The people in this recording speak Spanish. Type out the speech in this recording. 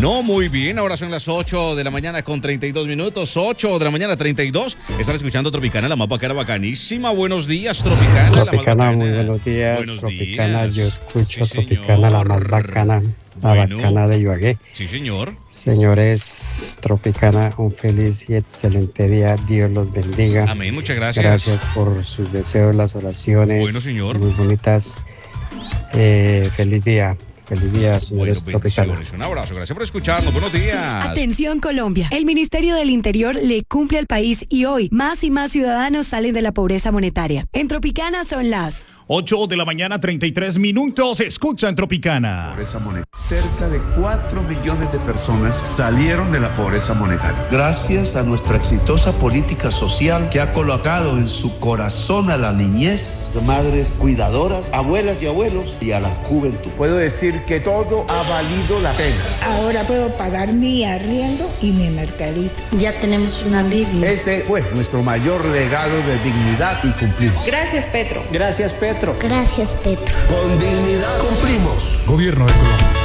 No, muy bien, ahora son las 8 de la mañana con 32 minutos, 8 de la mañana 32. Están escuchando Tropicana, la más bacana, bacanísima. Buenos días, Tropicana, Tropicana, la más bacana. muy buenos días. Buenos Tropicana, días. yo escucho Sí, Tropicana, la más señor. bacana, la Bueno. bacana de Ibagué. Sí, señor. Señores, Tropicana, un feliz y excelente día. Dios los bendiga. Amén, muchas gracias. Gracias por sus deseos, las oraciones. Bueno, señor. Muy bonitas. Feliz día. Feliz día, señores Tropicana. Bendiciones. Un abrazo, gracias por escucharnos. Buenos días. Atención Colombia, el Ministerio del Interior le cumple al país y hoy más y más ciudadanos salen de la pobreza monetaria. En Tropicana son las 8 de la mañana, 33 minutos. Escucha en Tropicana. Pobreza monetaria. Cerca de 4 millones de personas salieron de la pobreza monetaria. Gracias a nuestra exitosa política social que ha colocado en su corazón a la niñez, madres cuidadoras, abuelas y abuelos y a la juventud. Puedo decir que todo ha valido la pena. Ahora puedo pagar mi arriendo y mi mercadito. Ya tenemos un alivio. Ese fue nuestro mayor legado de dignidad y cumplimos. Gracias, Petro. Gracias, Petro. Gracias, Petro. Con dignidad cumplimos. Gobierno de Colombia.